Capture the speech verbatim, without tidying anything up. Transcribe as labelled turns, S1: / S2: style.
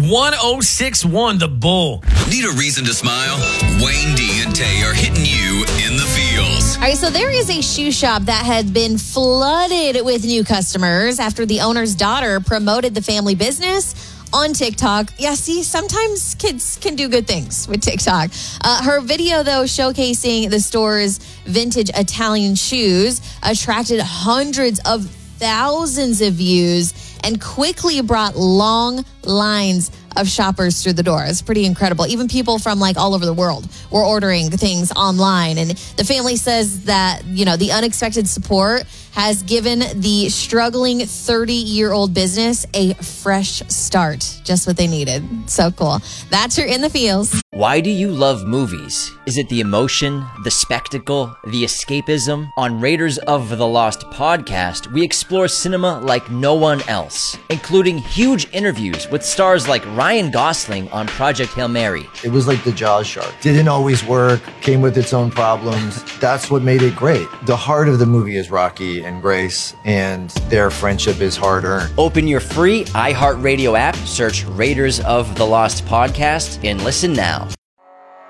S1: one oh six point one The Bull.
S2: Need a reason to smile? Wayne D and Tay are hitting you in the feels.
S3: All right, so there is a shoe shop that had been flooded with new customers after the owner's daughter promoted the family business on TikTok. Yeah, see, sometimes kids can do good things with TikTok. Uh, her video, though, showcasing the store's vintage Italian shoes attracted hundreds of thousands of views and quickly brought long lines of shoppers through the door. It's pretty incredible. Even people from like all over the world were ordering things online. And the family says that, you know, the unexpected support has given the struggling thirty-year-old business a fresh start. Just what they needed. So cool. That's your In the Feels.
S4: Why do you love movies? Is it the emotion, the spectacle, the escapism? On Raiders of the Lost podcast, we explore cinema like no one else, including huge interviews with stars like Ryan Gosling on Project Hail Mary.
S5: It was like the Jaws shark. Didn't always work, came with its own problems. That's what made it great. The heart of the movie is Rocky and Grace, and their friendship is hard-earned.
S4: Open your free iHeartRadio app, search Raiders of the Lost podcast, and listen now.